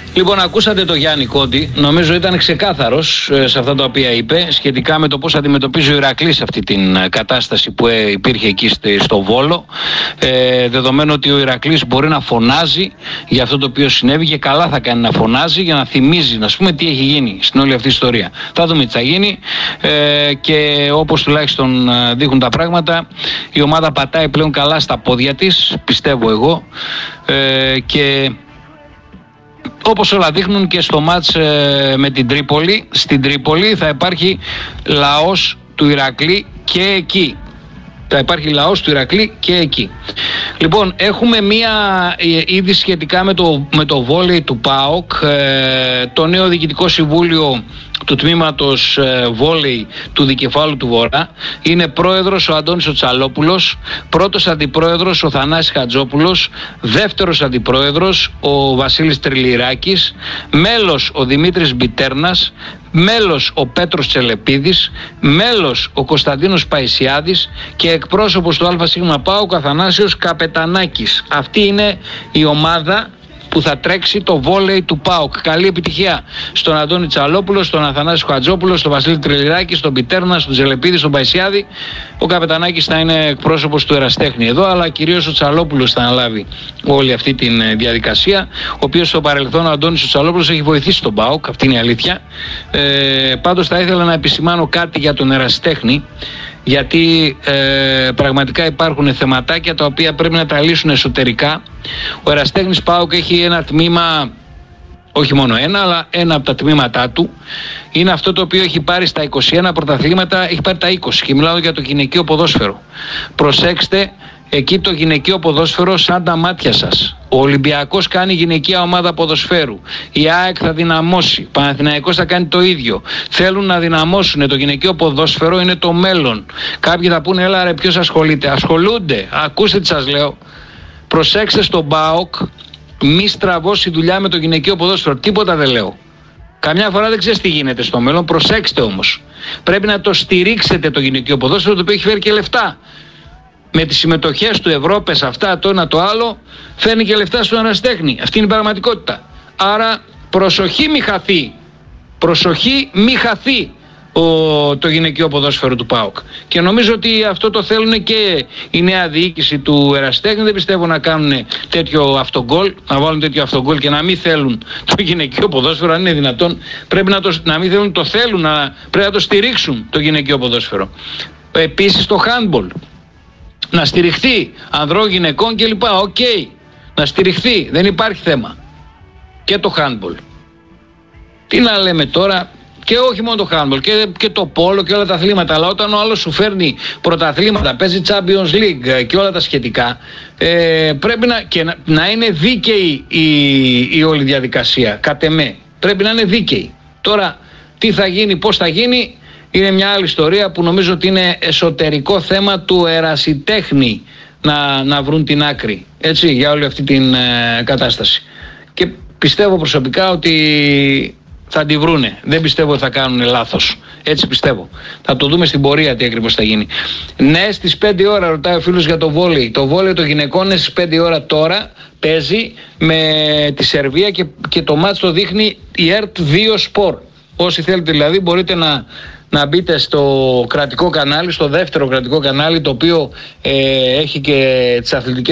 Λοιπόν, ακούσατε το Γιάννη Κόντι. Νομίζω ήταν ξεκάθαρος σε αυτά τα οποία είπε σχετικά με το πώς αντιμετωπίζει ο Ηρακλής αυτή την κατάσταση που υπήρχε εκεί στο Βόλο. Δεδομένου ότι ο Ηρακλής μπορεί να φωνάζει για αυτό το οποίο συνέβη και καλά θα κάνει να φωνάζει για να θυμίζει, να πούμε, τι έχει γίνει στην όλη αυτή η ιστορία. Θα δούμε τι θα γίνει και όπως τουλάχιστον δείχνουν τα πράγματα, η ομάδα πατάει πλέον καλά στα πόδια της, πιστεύω εγώ, και όπως όλα δείχνουν και στο μάτς με την Τρίπολη, στην Τρίπολη θα υπάρχει λαός του Ηρακλή και εκεί. Θα υπάρχει λαός του Ηρακλή και εκεί. Λοιπόν, έχουμε μία είδηση σχετικά με το βόλεϊ του ΠΑΟΚ. Το νέο διοικητικό συμβούλιο του τμήματος βόλεϊ του Δικεφάλου του Βορρά είναι πρόεδρος ο Αντώνης ο Τσαλόπουλος, πρώτος αντιπρόεδρος ο Θανάσης Χατζόπουλος, δεύτερος αντιπρόεδρος ο Βασίλης Τριλιράκης, μέλος ο Δημήτρης Μπιτέρνας, μέλος ο Πέτρος Τσελεπίδης, μέλος ο Κωνσταντίνος Παϊσιάδης και εκπρόσωπος του ΑΣ ΠΑΟΚ Αθανάσιος Καπετανάκης. Αυτή είναι η ομάδα που θα τρέξει το βόλεϊ του ΠΑΟΚ. Καλή επιτυχία στον Αντώνη Τσαλόπουλο, στον Αθανάσιο Χατζόπουλο, στον Βασίλη Τριλιράκη, στον Πιτέρνα, στον Τζελεπίδη, στον Παϊσιάδη. Ο Καπετανάκης θα είναι εκπρόσωπος του Εραστέχνη εδώ, αλλά κυρίως ο Τσαλόπουλος θα αναλάβει όλη αυτή τη διαδικασία. Ο οποίος στο παρελθόν, ο Αντώνης ο Τσαλόπουλος, έχει βοηθήσει τον ΠΑΟΚ, αυτή είναι η αλήθεια. Πάντως θα ήθελα να επισημάνω κάτι για τον Εραστέχνη, γιατί πραγματικά υπάρχουν θεματάκια τα οποία πρέπει να τα λύσουν εσωτερικά. Ο Εραστέχνης ΠΑΟΚ έχει ένα τμήμα, όχι μόνο ένα, αλλά ένα από τα τμήματά του είναι αυτό το οποίο έχει πάρει στα 21 πρωταθλήματα, έχει πάρει τα 20 και μιλάω για το γυναικείο ποδόσφαιρο. Προσέξτε, εκεί το γυναικείο ποδόσφαιρο σαν τα μάτια σας. Ο Ολυμπιακός κάνει γυναικεία ομάδα ποδοσφαίρου. Η ΑΕΚ θα δυναμώσει. Ο Παναθηναϊκός θα κάνει το ίδιο. Θέλουν να δυναμώσουν. Το γυναικείο ποδόσφαιρο είναι το μέλλον. Κάποιοι θα πούνε, έλα ρε, ποιος ασχολείται. Ασχολούνται. Ακούστε τι σας λέω. Προσέξτε στον ΠΑΟΚ, μη στραβώσει δουλειά με το γυναικείο ποδόσφαιρο. Τίποτα δεν λέω. Καμιά φορά δεν ξέρεις τι γίνεται στο μέλλον. Προσέξτε όμως. Πρέπει να το στηρίξετε το γυναικείο ποδόσφαιρο, το οποίο έχει φέρει και λεφτά. Με τις συμμετοχές του Ευρώπες, αυτά, το ένα το άλλο, φέρνει και λεφτά στον Εραστέχνη. Αυτή είναι η πραγματικότητα. Άρα προσοχή μη χαθεί. Προσοχή μη χαθεί το γυναικείο ποδόσφαιρο του ΠΑΟΚ. Και νομίζω ότι αυτό το θέλουν και η νέα διοίκηση του Εραστέχνη. Δεν πιστεύω να κάνουν τέτοιο αυτογκόλ, να βάλουν τέτοιο αυτογκόλ και να μην θέλουν το γυναικείο ποδόσφαιρο, αν είναι δυνατόν. Πρέπει να μην θέλουν, το θέλουν, πρέπει να το στηρίξουν το γυναικείο ποδόσφαιρο. Επίσης το handball. Να στηριχθεί ανδρών, γυναικών κλπ. Οκ. Να στηριχθεί. Δεν υπάρχει θέμα. Και το handball. Τι να λέμε τώρα. Και όχι μόνο το handball. Και το πόλο και όλα τα αθλήματα. Αλλά όταν ο άλλος σου φέρνει πρωταθλήματα, παίζει Champions League και όλα τα σχετικά, πρέπει να είναι δίκαιη η όλη διαδικασία. Κατ' εμέ. Πρέπει να είναι δίκαιη. Τώρα τι θα γίνει, πώς θα γίνει, είναι μια άλλη ιστορία που νομίζω ότι είναι εσωτερικό θέμα του ερασιτέχνη να βρουν την άκρη, έτσι, για όλη αυτή την κατάσταση. Και πιστεύω προσωπικά ότι θα τη βρούνε. Δεν πιστεύω ότι θα κάνουν λάθος. Έτσι πιστεύω. Θα το δούμε στην πορεία τι ακριβώς θα γίνει. Ναι, στις 5 ώρα ρωτάει ο φίλος για το βόλεϊ. Το βόλεϊ των γυναικών είναι στις 5 ώρα τώρα. Παίζει με τη Σερβία και το μάτς το δείχνει η ΕΡΤ 2 Sport. Όσοι θέλετε δηλαδή μπορείτε να μπείτε στο κρατικό κανάλι, στο δεύτερο κρατικό κανάλι, το οποίο έχει και τις αθλητικές